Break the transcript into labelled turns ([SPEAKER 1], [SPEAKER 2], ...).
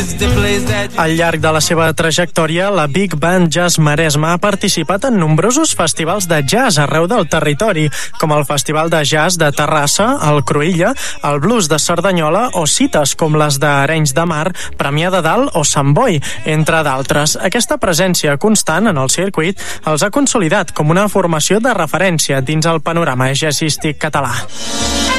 [SPEAKER 1] Al llarg de la seva trajectòria, la Big Band Jazz Maresme ha participat en nombrosos festivals de jazz arreu del territori, com el Festival de Jazz de Terrassa, el Cruïlla, el Blues de Cerdanyola o cites com les d'Arenys de Mar, Premià de Dalt o Sant Boi, entre d'altres. Aquesta presència constant en el circuit els ha consolidat com una formació de referència dins el panorama jazzístic català.